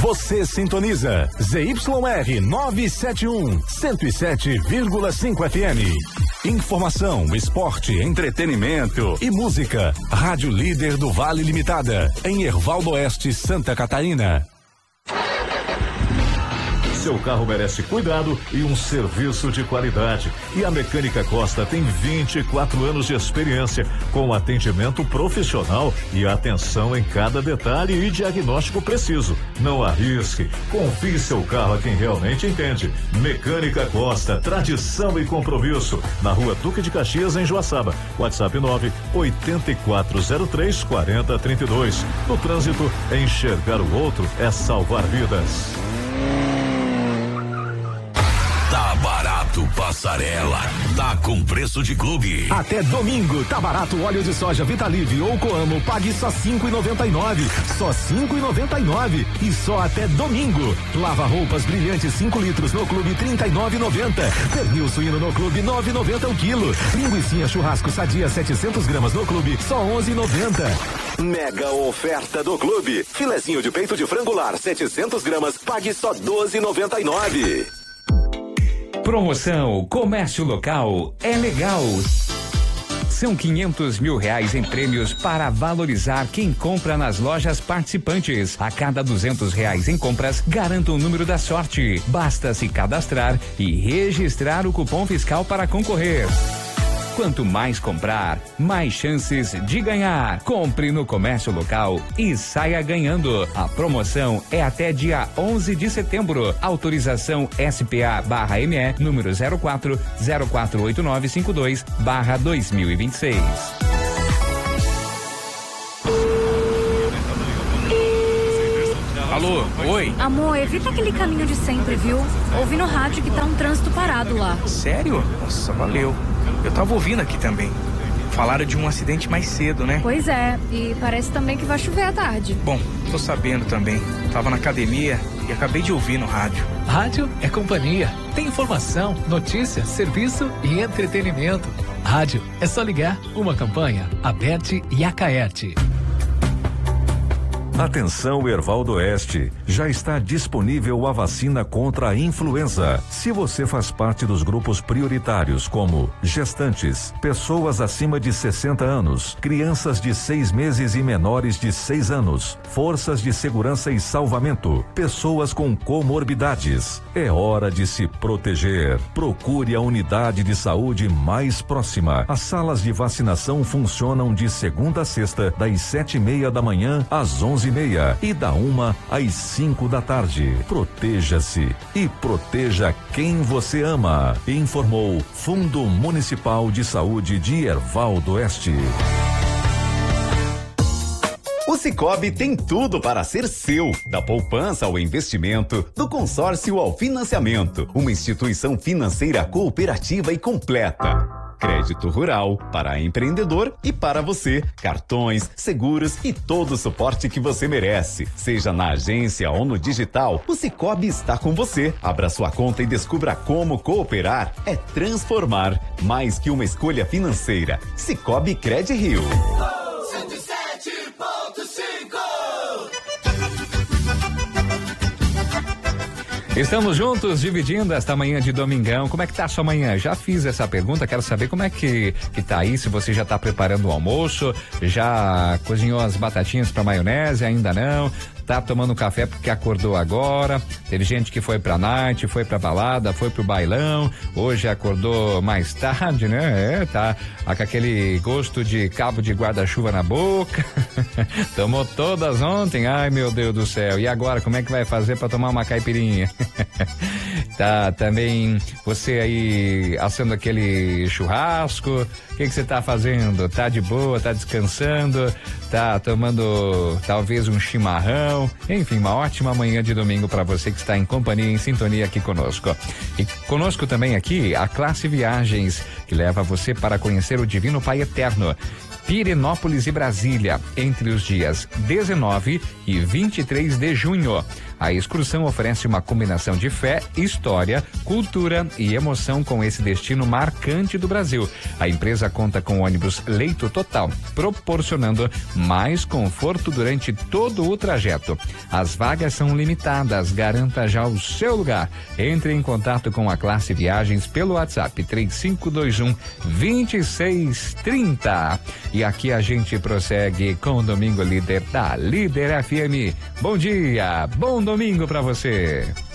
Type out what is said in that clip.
Você sintoniza ZYR 971, 107,5 FM. Informação, esporte, entretenimento e música. Rádio Líder do Vale Limitada, em Erval do Oeste, Santa Catarina. Seu carro merece cuidado e um serviço de qualidade. E a Mecânica Costa tem 24 anos de experiência, com atendimento profissional e atenção em cada detalhe e diagnóstico preciso. Não arrisque, confie seu carro a quem realmente entende. Mecânica Costa, tradição e compromisso. Na Rua Duque de Caxias, em Joaçaba. WhatsApp 984034032. No trânsito, enxergar o outro é salvar vidas. Tá barato, Passarela. Tá com preço de clube. Até domingo, tá barato óleo de soja Vitalive ou Coamo, pague só R$5,99. Só R$5,99. E só até domingo. Lava roupas brilhantes 5 litros no clube R$39,90. Pernil suíno no clube R$9,90 o quilo. Linguicinha churrasco sadia 700 gramas no clube, só R$11,90. Mega oferta do clube. Filezinho de peito de frango lar 700 gramas, pague só R$12,99. Promoção Comércio Local é legal. São R$500 mil em prêmios para valorizar quem compra nas lojas participantes. A cada R$200 em compras, garanta o número da sorte. Basta se cadastrar e registrar o cupom fiscal para concorrer. Quanto mais comprar, mais chances de ganhar. Compre no Comércio Local e saia ganhando. A promoção é até dia 11 de setembro. Autorização SPA/ME número 04048952/2026. Alô, oi? Amor, evita aquele caminho de sempre, viu? Ouvi no rádio que tá um trânsito parado lá. Sério? Nossa, valeu. Eu tava ouvindo aqui também. Falaram de um acidente mais cedo, né? Pois é, e parece também que vai chover à tarde. Bom, tô sabendo também. Tava na academia e acabei de ouvir no rádio. Rádio é companhia. Tem informação, notícia, serviço e entretenimento. Rádio é só ligar. Uma campanha, Aberte e Acaerte. Atenção, Erval do Oeste, já está disponível a vacina contra a influenza. Se você faz parte dos grupos prioritários, como gestantes, pessoas acima de 60 anos, crianças de 6 meses e menores de 6 anos, forças de segurança e salvamento, pessoas com comorbidades, é hora de se proteger. Procure a unidade de saúde mais próxima. As salas de vacinação funcionam de segunda a sexta, das 7:30 da manhã às 11:30 e da 1 às 5 da tarde. Proteja-se e proteja quem você ama. Informou Fundo Municipal de Saúde de Erval do Oeste. O Sicoob tem tudo para ser seu, da poupança ao investimento, do consórcio ao financiamento. Uma instituição financeira cooperativa e completa. Crédito rural, para empreendedor e para você. Cartões, seguros e todo o suporte que você merece. Seja na agência ou no digital, o Sicoob está com você. Abra sua conta e descubra como cooperar é transformar. Mais que uma escolha financeira. Sicoob Cred Rio. 107.5. Estamos juntos, dividindo esta manhã de domingão. Como é que tá a sua manhã? Já fiz essa pergunta, quero saber como é que tá aí, se você já tá preparando o almoço, já cozinhou as batatinhas para maionese, ainda não, tá tomando café porque acordou agora. Teve gente que foi pra night, foi pra balada, foi pro bailão, hoje acordou mais tarde, né? Tá com aquele gosto de cabo de guarda-chuva na boca. Tomou todas ontem, ai meu Deus do céu. E agora, como é que vai fazer pra tomar uma caipirinha? Tá também você aí assando aquele churrasco. O que você tá fazendo? Tá de boa, tá descansando, tá tomando talvez um chimarrão, enfim, uma ótima manhã de domingo para você que está em companhia, em sintonia aqui conosco. E conosco também aqui a Classe Viagens, que leva você para conhecer o Divino Pai Eterno. Pirenópolis e Brasília, entre os dias 19 e 23 de junho. A excursão oferece uma combinação de fé, história, cultura e emoção com esse destino marcante do Brasil. A empresa conta com ônibus leito total, proporcionando mais conforto durante todo o trajeto. As vagas são limitadas, garanta já o seu lugar. Entre em contato com a Classe Viagens pelo WhatsApp 3521-2630. E aqui a gente prossegue com o Domingo Líder da Líder FM. Bom dia, bom domingo pra você.